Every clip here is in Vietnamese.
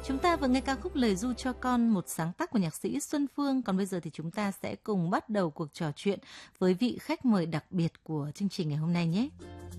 Chúng ta vừa nghe ca khúc Lời ru cho con, một sáng tác của nhạc sĩ Xuân Phương. Còn bây giờ thì chúng ta sẽ cùng bắt đầu cuộc trò chuyện với vị khách mời đặc biệt của chương trình ngày hôm nay nhé.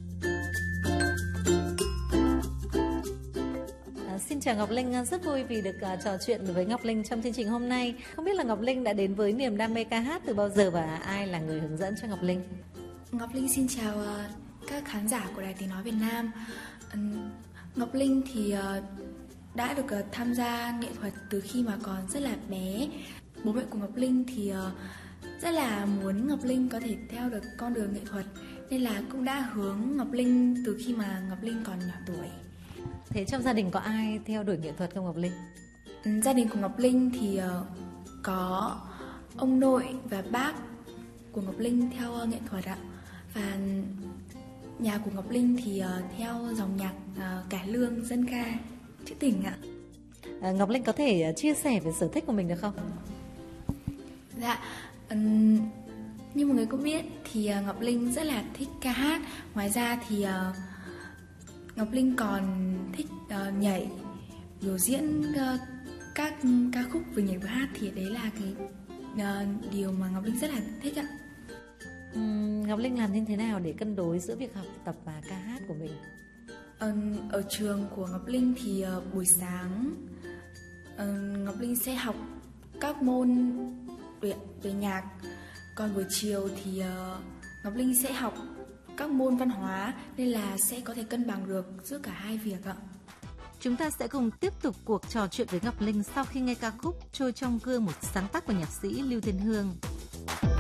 Xin chào Ngọc Linh, rất vui vì được trò chuyện với Ngọc Linh trong chương trình hôm nay. Không biết là Ngọc Linh đã đến với niềm đam mê ca hát từ bao giờ và ai là người hướng dẫn cho Ngọc Linh? Ngọc Linh xin chào các khán giả của Đài Tiếng Nói Việt Nam. Ngọc Linh thì đã được tham gia nghệ thuật từ khi mà còn rất là bé. Bố mẹ của Ngọc Linh thì rất là muốn Ngọc Linh có thể theo được con đường nghệ thuật, nên là cũng đã hướng Ngọc Linh từ khi mà Ngọc Linh còn nhỏ tuổi. Thế trong gia đình có ai theo đuổi nghệ thuật không Ngọc Linh? Gia đình của Ngọc Linh thì có ông nội và bác của Ngọc Linh theo nghệ thuật ạ. Và nhà của Ngọc Linh thì theo dòng nhạc cải lương, dân ca, trữ tình ạ. Ngọc Linh có thể chia sẻ về sở thích của mình được không? Dạ, như mọi người cũng biết thì Ngọc Linh rất là thích ca hát. Ngoài ra thì Ngọc Linh còn thích nhảy, biểu diễn các ca khúc vừa nhảy vừa hát, thì đấy là cái điều mà Ngọc Linh rất là thích ạ. Ngọc Linh làm như thế nào để cân đối giữa việc học tập và ca hát của mình? Ở trường của Ngọc Linh thì buổi sáng Ngọc Linh sẽ học các môn về nhạc, còn buổi chiều thì Ngọc Linh sẽ học các môn văn hóa, nên là sẽ có thể cân bằng được giữa cả hai việc ạ. Chúng ta sẽ cùng tiếp tục cuộc trò chuyện với Ngọc Linh sau khi nghe ca khúc Trôi trong gương, một sáng tác của nhạc sĩ Lưu Thiên Hương.